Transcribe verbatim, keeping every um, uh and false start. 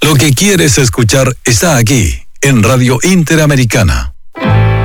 Lo que quieres escuchar está aquí, en Radio Interamericana.